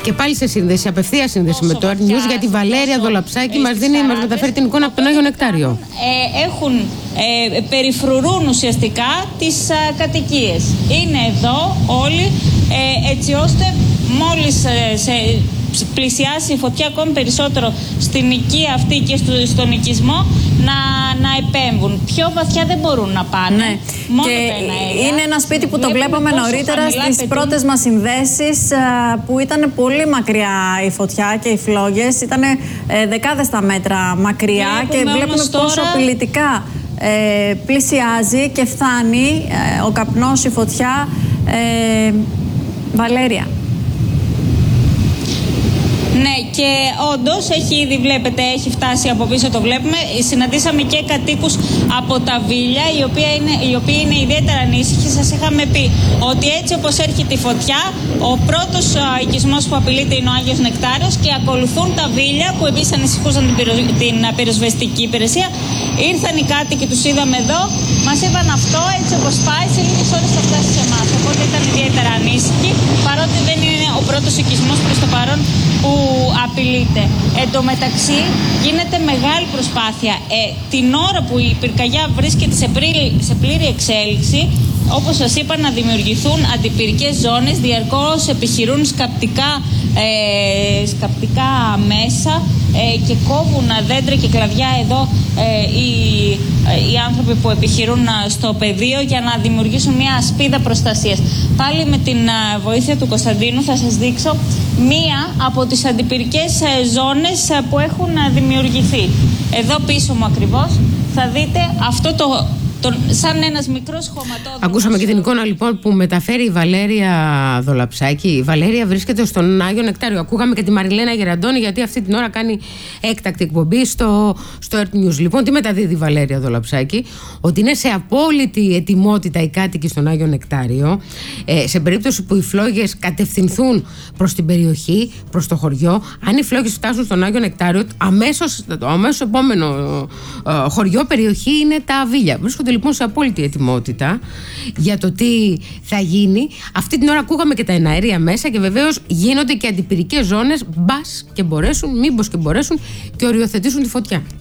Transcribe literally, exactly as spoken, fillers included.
και πάλι σε σύνδεση, απευθεία σύνδεση με το Earth News, γιατί η Βαλέρια Δολαψάκη μας, δίνει, μας μεταφέρει την εικόνα από τον Άγιο Νεκτάριο. Ε, έχουν, ε, περιφρουρούν ουσιαστικά τις α, κατοικίες. Είναι εδώ όλοι, ε, έτσι ώστε μόλις ε, σε, πλησιάσει η φωτιά ακόμη περισσότερο στην οικία αυτή και στο, στον οικισμό να, να επέμβουν. Πιο βαθιά δεν μπορούν να πάνε. Ναι. Μόνο και τα είναι ένα σπίτι που το βλέπαμε νωρίτερα στις πετούν. πρώτες μας συνδέσεις, που ήταν πολύ μακριά η φωτιά και οι φλόγες. Ήταν ε, δεκάδες τα μέτρα μακριά βλέπουμε και βλέπουμε τώρα... πόσο απειλητικά ε, πλησιάζει και φτάνει ε, ο καπνός, η φωτιά. Ε, Βαλέρια. Ναι, και όντως έχει ήδη, βλέπετε, έχει φτάσει από πίσω, το βλέπουμε. Συναντήσαμε και κατοίκους από τα Βίλια, οι οποίοι είναι, οι οποίοι είναι ιδιαίτερα ανήσυχοι. Σας είχαμε πει ότι έτσι όπως έρχεται η φωτιά, ο πρώτος οικισμός που απειλείται είναι ο Άγιος Νεκτάριος και ακολουθούν τα Βίλια, που επίσης ανησυχούσαν την, πυρο, την πυροσβεστική υπηρεσία. Ήρθαν οι κάτοικοι, τους είδαμε εδώ, μας είπαν αυτό, έτσι όπως πάει, σε λίγες ώρες θα φτάσει σε εμάς. Οπότε ήταν ιδιαίτερα ανήσυχοι, παρότι δεν είναι ο πρώτος οικισμός προς το παρόν που απειλείται. Εν τω μεταξύ γίνεται μεγάλη προσπάθεια. Ε, την ώρα που η πυρκαγιά βρίσκεται σε, πλήρη, σε πλήρη εξέλιξη, όπως σας είπα, να δημιουργηθούν αντιπυρικές ζώνες, διαρκώς επιχειρούν σκαπτικά, ε, σκαπτικά μέσα ε, και κόβουν δέντρα και κλαδιά εδώ ε, οι, οι άνθρωποι που επιχειρούν στο πεδίο για να δημιουργήσουν μια ασπίδα προστασίας. Πάλι με την βοήθεια του Κωνσταντίνου θα σας δείξω μία από τις αντιπυρικές ζώνες που έχουν δημιουργηθεί. Εδώ πίσω μου ακριβώς θα δείτε αυτό το... Τον, σαν ένας μικρός χωματόδρομος. Ακούσαμε και την εικόνα λοιπόν που μεταφέρει η Βαλέρια Δολαψάκη. Η Βαλέρια βρίσκεται στον Άγιο Νεκτάριο. Ακούγαμε και τη Μαριλένα Γεραντώνη, γιατί αυτή την ώρα κάνει έκτακτη εκπομπή στο, στο Earth News. Λοιπόν, τι μεταδίδει η Βαλέρια Δολαψάκη? Ότι είναι σε απόλυτη ετοιμότητα οι κάτοικοι στον Άγιο Νεκτάριο, ε, σε περίπτωση που οι φλόγες κατευθυνθούν προς την περιοχή, προς το χωριό. Αν οι φλόγες φτάσουν στον Άγιο Νεκτάριο, αμέσως, το αμέσως επόμενο ε, χωριό, περιοχή είναι τα Βίλια. Βρίσκονται λοιπόν σε απόλυτη ετοιμότητα για το τι θα γίνει. Αυτή την ώρα ακούγαμε και τα εναέρια μέσα και βεβαίως γίνονται και αντιπυρικές ζώνες, μπας και μπορέσουν, μήπως και μπορέσουν και οριοθετήσουν τη φωτιά.